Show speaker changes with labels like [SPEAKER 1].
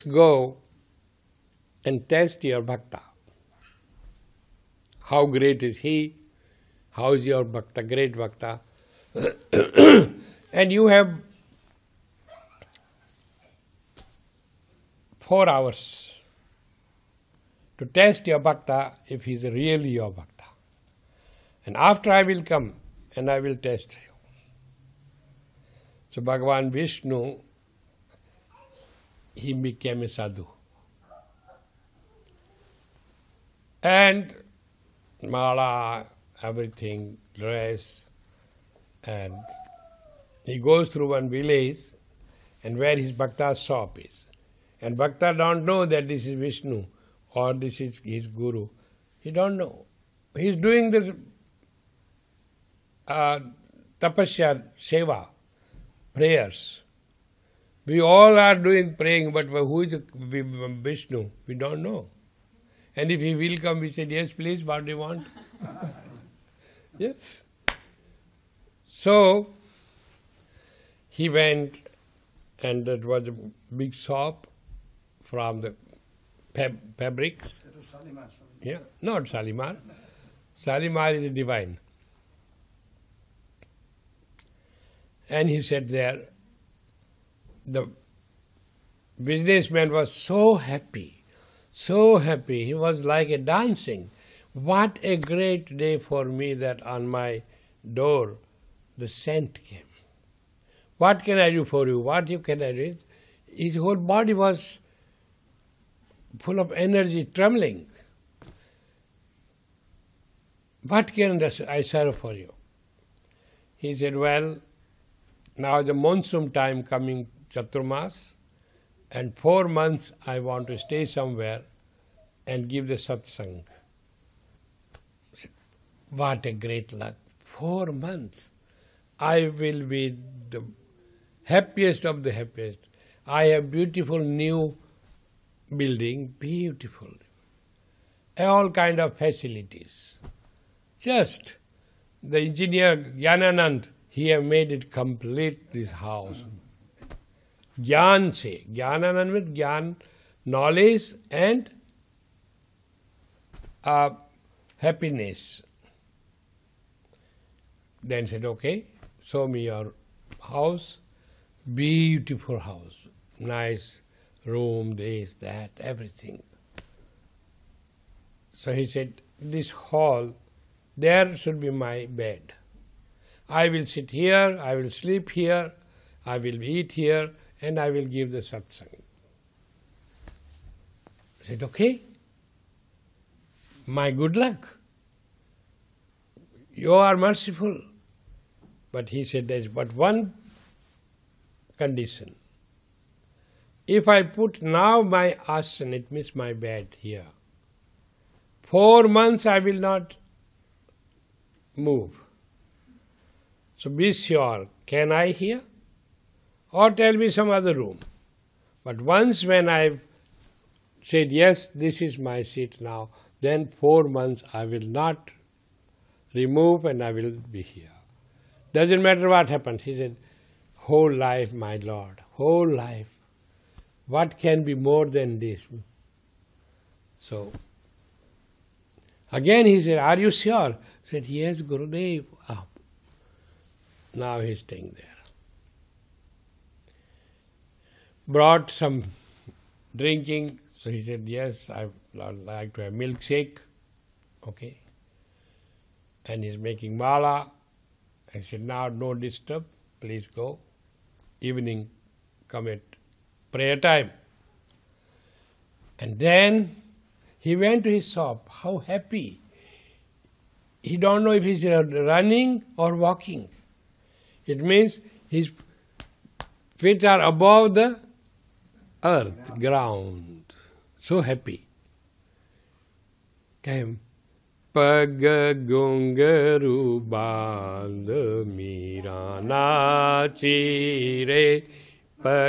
[SPEAKER 1] Go and test your bhakta. How great is he? How is your bhakta, great bhakta? And you have 4 hours to test your bhakta if he is really your bhakta. And after I will come and I will test you. So Bhagavan Vishnu, he became a sadhu. And mala, everything, dress, and he goes through one village and where his bhakta's shop is. And bhakta don't know that this is Vishnu or this is his guru. He don't know. He's doing this tapasya, seva, prayers. We all are doing praying, but who is Vishnu? We don't know. And if he will come, we said, yes, please, what do you want? Yes. So, he went, and that was a big shop from the fabrics.
[SPEAKER 2] That was Shalimar.
[SPEAKER 1] Yeah, not Shalimar. Shalimar is divine. And he said there, the businessman was so happy, he was like a dancing. What a great day for me that on my door the scent came. What can I do for you? What can I do? His whole body was full of energy, trembling. What can I serve for you? He said, well, now the monsoon time coming, Chaturmas, and 4 months I want to stay somewhere and give the satsang. What a great luck. 4 months. I will be the happiest of the happiest. I have beautiful new building, beautiful. All kind of facilities. Just the engineer Gyananand, he have made it complete, this house. Gyan se, Gyananand with Gyan, knowledge and happiness. Then said, okay, show me your house. Beautiful house, nice room, this, that, everything. So he said, this hall, there should be my bed. I will sit here, I will sleep here, I will eat here, and I will give the satsang. I said, okay, my good luck. You are merciful. But he said, there is but one condition. If I put now my asana, it means my bed here, 4 months I will not move. So be sure, can I here? Or tell me some other room. But once when I've said, yes, this is my seat now, then 4 months I will not remove and I will be here. Doesn't matter what happens. He said, whole life, my Lord, whole life. What can be more than this? So, again he said, are you sure? He said, yes, Gurudev. Ah. Now he is staying there. Brought some drinking. So he said, yes, I would like to have milkshake. Okay. And he's making mala. I said, now no disturb, please go. Evening, come at prayer time. And then he went to his shop. How happy. He don't know if he's running or walking. It means his feet are above the earth, ground. So happy. Came. Pag gungaru band mira nachi re